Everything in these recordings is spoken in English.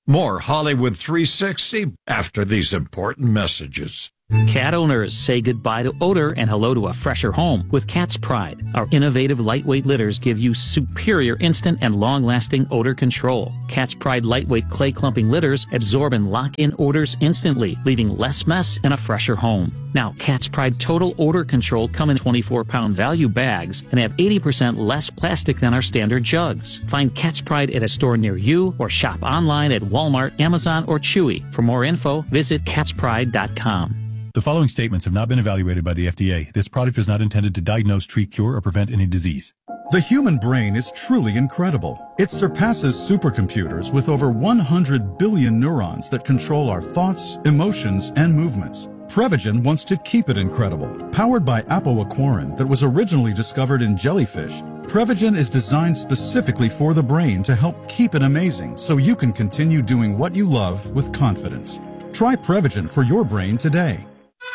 More Hollywood 360 after these important messages. Cat owners say goodbye to odor and hello to a fresher home with Cat's Pride. Our innovative lightweight litters give you superior instant and long-lasting odor control. Cat's Pride lightweight clay clumping litters absorb and lock in odors instantly, leaving less mess and a fresher home. Now, Cat's Pride Total Odor Control come in 24-pound value bags and have 80% less plastic than our standard jugs. Find Cat's Pride at a store near you or shop online at Walmart, Amazon, or Chewy. For more info, visit catspride.com. The following statements have not been evaluated by the FDA. This product is not intended to diagnose, treat, cure, or prevent any disease. The human brain is truly incredible. It surpasses supercomputers with over 100 billion neurons that control our thoughts, emotions, and movements. Prevagen wants to keep it incredible. Powered by apoaquarin that was originally discovered in jellyfish, Prevagen is designed specifically for the brain to help keep it amazing so you can continue doing what you love with confidence. Try Prevagen for your brain today.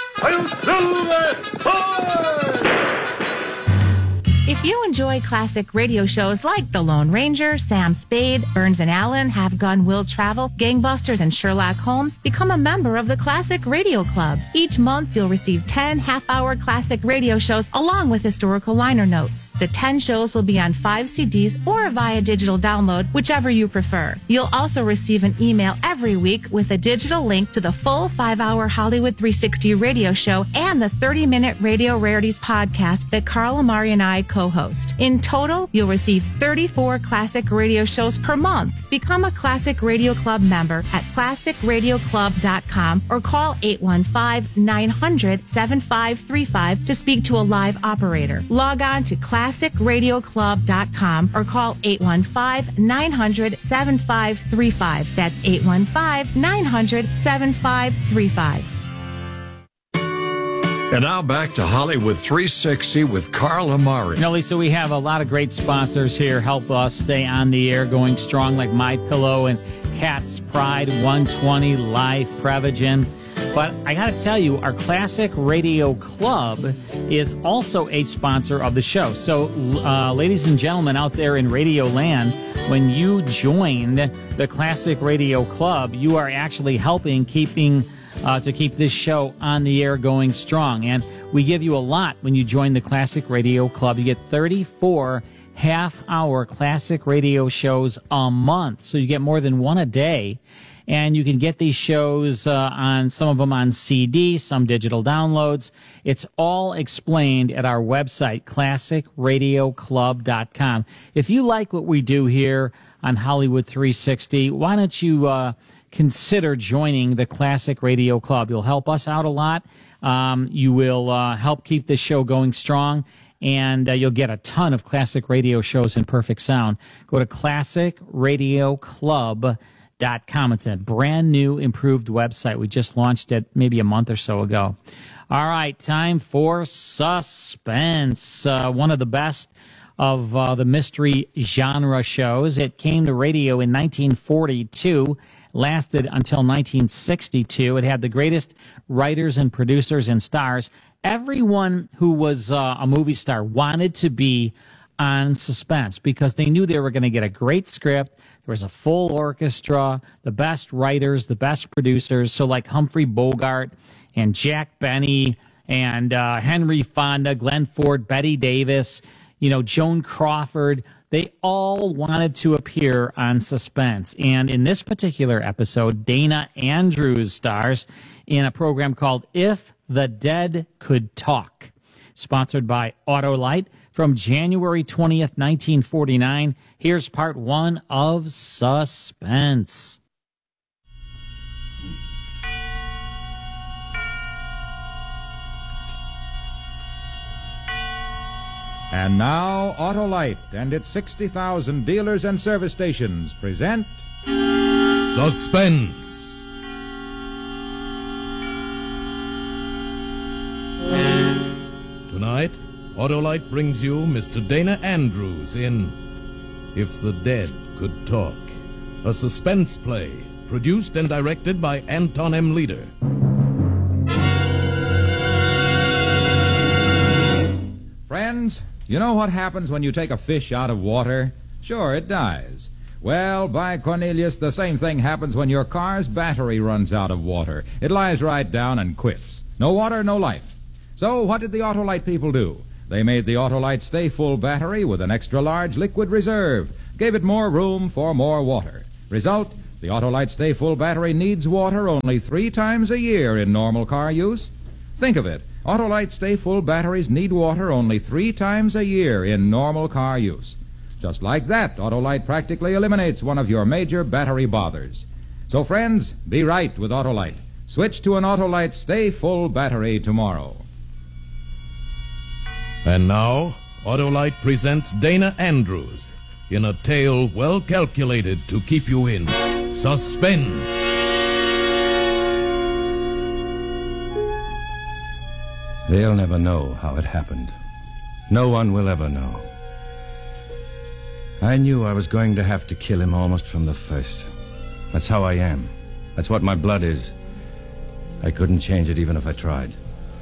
If you enjoy classic radio shows like The Lone Ranger, Sam Spade, Burns and Allen, Have Gun Will Travel, Gangbusters, and Sherlock Holmes, become a member of the Classic Radio Club. Each month, you'll receive 10 half-hour classic radio shows along with historical liner notes. The 10 shows will be on 5 CDs or via digital download, whichever you prefer. You'll also receive an email every week with a digital link to the full 5-hour Hollywood 360 radio show and the 30-minute Radio Rarities podcast that Carl Amari and I co-host. In total, you'll receive 34 classic radio shows per month. Become a Classic Radio Club member at classicradioclub.com or call 815-900-7535 to speak to a live operator. Log on to classicradioclub.com or call 815-900-7535. That's 815-900-7535. And now back to Hollywood 360 with Carl Amari. You know, Lisa, we have a lot of great sponsors here help us stay on the air, going strong, like MyPillow and Cat's Pride, 120 Life, Prevagen. But I got to tell you, our Classic Radio Club is also a sponsor of the show. So, ladies and gentlemen out there in Radio Land, when you join the Classic Radio Club, you are actually helping to keep this show on the air going strong. And we give you a lot when you join the Classic Radio Club. You get 34 half-hour classic radio shows a month. So you get more than one a day. And you can get these shows on some of them on CD, some digital downloads. It's all explained at our website, classicradioclub.com. If you like what we do here on Hollywood 360, why don't you consider joining the Classic Radio Club? You'll help us out a lot. You will help keep this show going strong, and you'll get a ton of classic radio shows in perfect sound. Go to classicradioclub.com. It's a brand new, improved website. We just launched it maybe a month or so ago. All right, time for Suspense, one of the best of the mystery genre shows. It came to radio in 1942. Lasted until 1962. It had the greatest writers and producers and stars. Everyone who was a movie star wanted to be on Suspense because they knew they were going to get a great script. There was a full orchestra, the best writers, the best producers. So like Humphrey Bogart and Jack Benny and Henry Fonda, Glenn Ford, Bette Davis, Joan Crawford. They all wanted to appear on Suspense. And in this particular episode, Dana Andrews stars in a program called If the Dead Could Talk, sponsored by Autolite. From January 20th, 1949, here's part one of Suspense. And now, Autolite and its 60,000 dealers and service stations present Suspense. Tonight, Autolite brings you Mr. Dana Andrews in If the Dead Could Talk, a suspense play produced and directed by Anton M. Leader. Friends, you know what happens when you take a fish out of water? Sure, it dies. Well, by Cornelius, the same thing happens when your car's battery runs out of water. It lies right down and quits. No water, no life. So what did the Autolite people do? They made the Autolite Stay Full battery with an extra large liquid reserve, gave it more room for more water. Result, the Autolite Stay Full battery needs water only 3 times a year in normal car use. Think of it. Autolite Stay Full batteries need water only 3 times a year in normal car use. Just like that, Autolite practically eliminates one of your major battery bothers. So, friends, be right with Autolite. Switch to an Autolite Stay Full battery tomorrow. And now, Autolite presents Dana Andrews in a tale well calculated to keep you in suspense. They'll never know how it happened. No one will ever know. I knew I was going to have to kill him almost from the first. That's how I am. That's what my blood is. I couldn't change it even if I tried.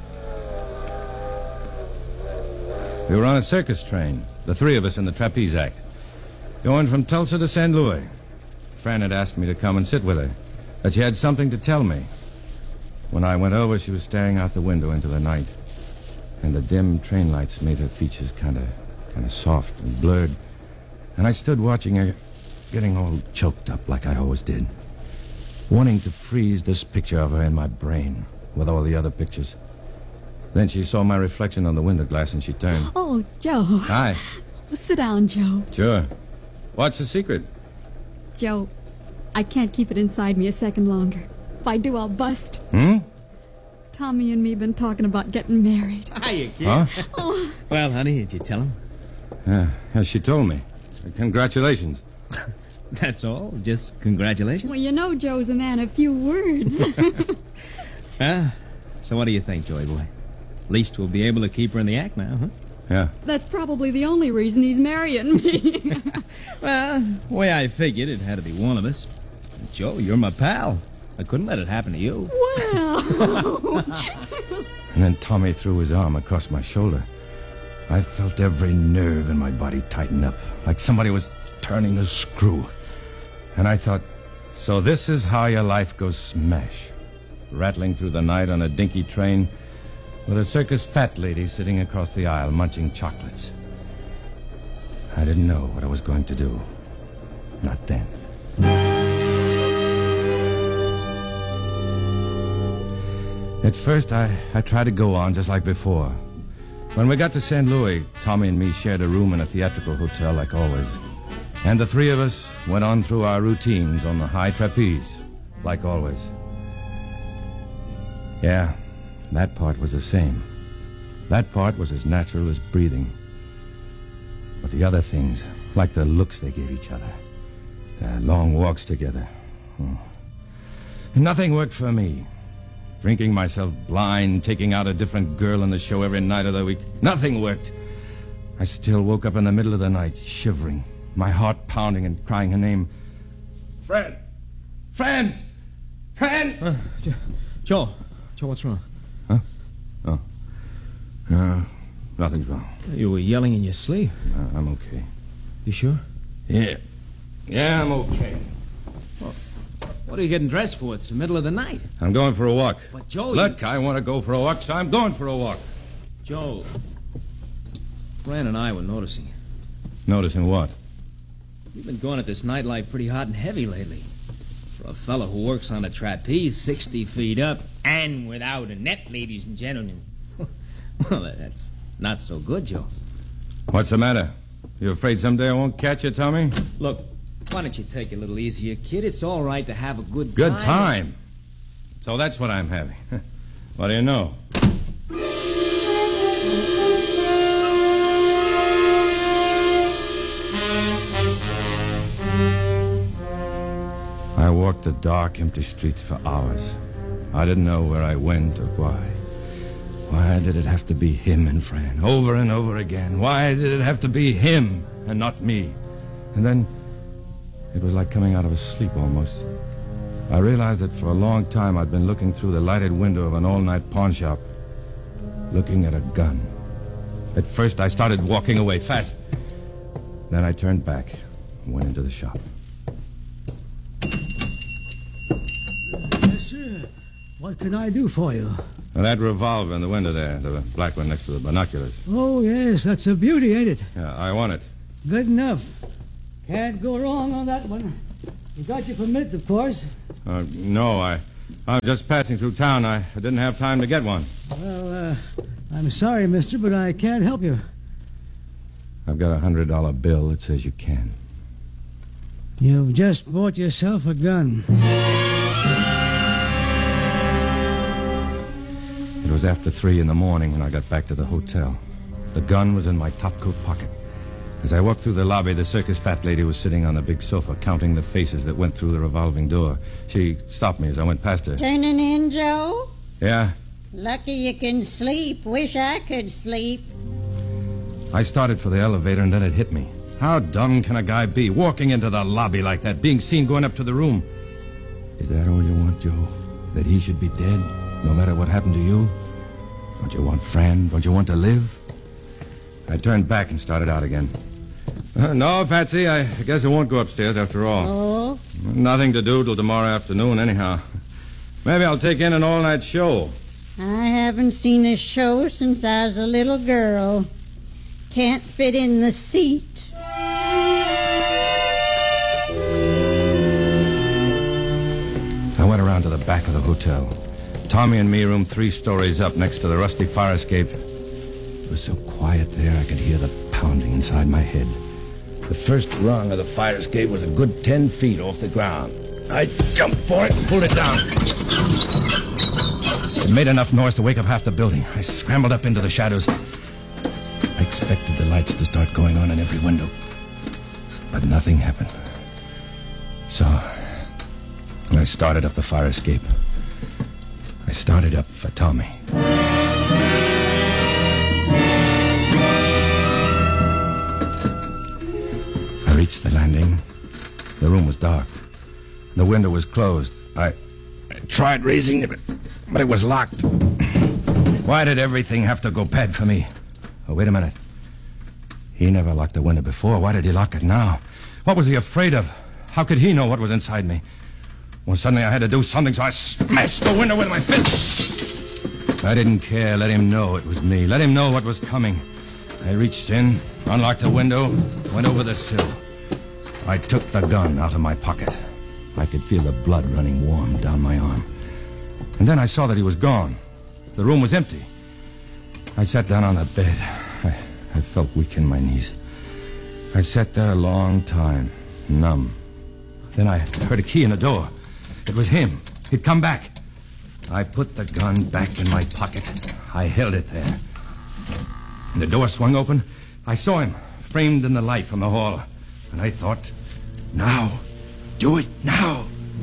We were on a circus train, the 3 of us in the Trapeze Act, going from Tulsa to St. Louis. Fran had asked me to come and sit with her, that she had something to tell me. When I went over, she was staring out the window into the night, and the dim train lights made her features kind of soft and blurred. And I stood watching her, getting all choked up like I always did, wanting to freeze this picture of her in my brain with all the other pictures. Then she saw my reflection on the window glass and she turned. Oh, Joe. Hi. Well, sit down, Joe. Sure. What's the secret? Joe, I can't keep it inside me a second longer. If I do, I'll bust. Tommy and me been talking about getting married. Hiya, kid. Huh? Oh, Well, honey, did you tell him? Yeah, she told me. Congratulations. That's all. Just congratulations. well, you know Joe's a man of few words. So what do you think, Joey boy? At least we'll be able to keep her in the act now, huh? Yeah. That's probably the only reason he's marrying me. Well, the way I figured, it had to be one of us. Joe, you're my pal. I couldn't let it happen to you. Well. And then Tommy threw his arm across my shoulder. I felt every nerve in my body tighten up, like somebody was turning a screw. And I thought, so this is how your life goes smash. Rattling through the night on a dinky train with a circus fat lady sitting across the aisle munching chocolates. I didn't know what I was going to do. Not then. At first, I tried to go on just like before. When we got to St. Louis, Tommy and me shared a room in a theatrical hotel like always. And the 3 of us went on through our routines on the high trapeze, like always. Yeah, that part was the same. That part was as natural as breathing. But the other things, like the looks they gave each other, the long walks together, nothing worked for me. Drinking myself blind, taking out a different girl in the show every night of the week. Nothing worked. I still woke up in the middle of the night, shivering, my heart pounding and crying her name. Fran! Fran! Fran! Joe, what's wrong? Huh? Oh. Nothing's wrong. You were yelling in your sleep. I'm okay. You sure? Yeah, I'm okay. What are you getting dressed for? It's the middle of the night. I'm going for a walk. But, Joe, Look, I want to go for a walk, so I'm going for a walk. Joe, Fran and I were noticing you. Noticing what? You've been going at this nightlife pretty hot and heavy lately. For a fellow who works on a trapeze 60 feet up and without a net, ladies and gentlemen. Well, that's not so good, Joe. What's the matter? You afraid someday I won't catch you, Tommy? Look, why don't you take it a little easier, kid? It's all right to have a good time. Good time? So that's what I'm having. What do you know? I walked the dark, empty streets for hours. I didn't know where I went or why. Why did it have to be him and Fran, over and over again? Why did it have to be him and not me? And then, it was like coming out of a sleep almost. I realized that for a long time I'd been looking through the lighted window of an all-night pawn shop, looking at a gun. At first I started walking away fast. Then I turned back and went into the shop. What can I do for you? Well, that revolver in the window there, the black one next to the binoculars. Oh, yes, that's a beauty, ain't it? Yeah, I want it. Good enough. Can't go wrong on that one. You got your permit, of course. No, I was just passing through town. I didn't have time to get one. Well, I'm sorry, mister, but I can't help you. I've got a $100 bill that says you can. You've just bought yourself a gun. It was after 3 in the morning when I got back to the hotel. The gun was in my topcoat pocket. As I walked through the lobby, the circus fat lady was sitting on a big sofa, counting the faces that went through the revolving door. She stopped me as I went past her. Turning in, Joe? Yeah? Lucky you can sleep. Wish I could sleep. I started for the elevator, and then it hit me. How dumb can a guy be, walking into the lobby like that, being seen going up to the room? Is that all you want, Joe? That he should be dead, no matter what happened to you? Don't you want Fran? Don't you want to live? I turned back and started out again. No, Patsy, I guess I won't go upstairs after all. Oh? Nothing to do till tomorrow afternoon, anyhow. Maybe I'll take in an all-night show. I haven't seen a show since I was a little girl. Can't fit in the seat. I went around to the back of the hotel. Tommy and me room 3 stories up next to the rusty fire escape. It was so quiet there I could hear the pounding inside my head. The first rung of the fire escape was a good 10 feet off the ground. I jumped for it and pulled it down. It made enough noise to wake up half the building. I scrambled up into the shadows. I expected the lights to start going on in every window. But nothing happened. So I started up the fire escape. I started up for Tommy. I reached the landing. The room was dark. The window was closed. I tried raising it, but it was locked. Why did everything have to go bad for me? Oh, wait a minute. He never locked the window before. Why did he lock it now? What was he afraid of? How could he know what was inside me? Well, suddenly I had to do something, so I smashed the window with my fist. I didn't care. Let him know it was me. Let him know what was coming. I reached in, unlocked the window, went over the sill. I took the gun out of my pocket. I could feel the blood running warm down my arm. And then I saw that he was gone. The room was empty. I sat down on the bed. I felt weak in my knees. I sat there a long time, numb. Then I heard a key in the door. It was him. He'd come back. I put the gun back in my pocket. I held it there. The door swung open. I saw him, framed in the light from the hall. And I thought, now. Do it now.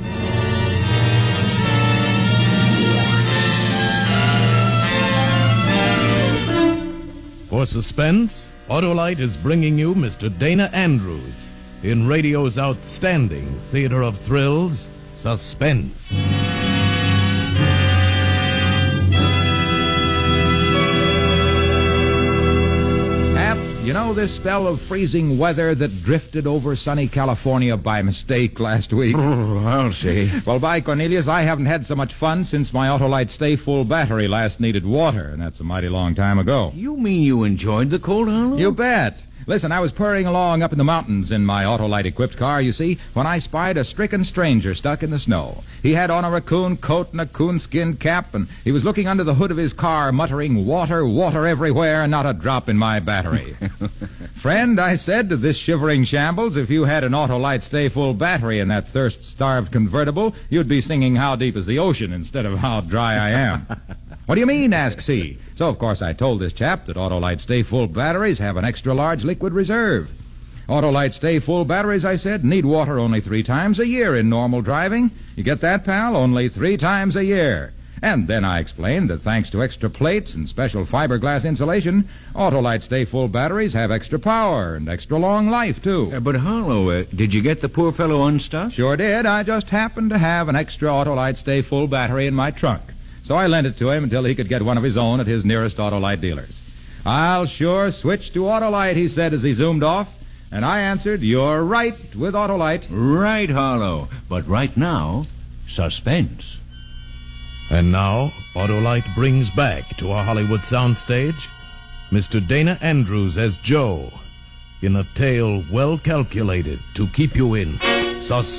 For suspense, Autolite is bringing you Mr. Dana Andrews in radio's outstanding theater of thrills, Suspense. You know this spell of freezing weather that drifted over sunny California by mistake last week? Oh, I'll see. Well, by Cornelius, I haven't had so much fun since my Autolite Stay Full battery last needed water, and that's a mighty long time ago. You mean you enjoyed the cold, Harlow? You bet. Listen, I was purring along up in the mountains in my Autolite-equipped car, you see, when I spied a stricken stranger stuck in the snow. He had on a raccoon coat and a coonskin cap, and he was looking under the hood of his car, muttering, "Water, water everywhere, and not a drop in my battery." "Friend," I said to this shivering shambles, "if you had an Autolite Stay Full battery in that thirst-starved convertible, you'd be singing 'How Deep is the Ocean' instead of 'How Dry I Am.'" "What do you mean?" asks he. So, of course, I told this chap that Autolite Stay Full batteries have an extra-large liquid reserve. Autolite Stay Full batteries, I said, need water only 3 times a year in normal driving. You get that, pal? Only 3 times a year. And then I explained that thanks to extra plates and special fiberglass insulation, Autolite Stay Full batteries have extra power and extra long life, too. But, Harlow, did you get the poor fellow unstuck? Sure did. I just happened to have an extra Autolite Stay Full battery in my trunk. So I lent it to him until he could get one of his own at his nearest Autolite dealers. "I'll sure switch to Autolite," he said as he zoomed off. And I answered, "You're right with Autolite." Right, Harlow. But right now, suspense. And now, Autolite brings back to our Hollywood soundstage Mr. Dana Andrews as Joe in a tale well calculated to keep you in suspense.